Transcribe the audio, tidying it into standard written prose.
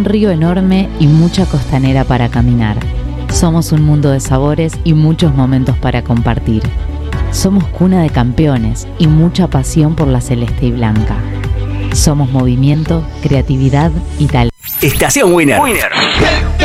un río enorme y mucha costanera para caminar. Somos un mundo de sabores y muchos momentos para compartir. Somos cuna de campeones y mucha pasión por la celeste y blanca. Somos movimiento, creatividad y talento. Estación Winner.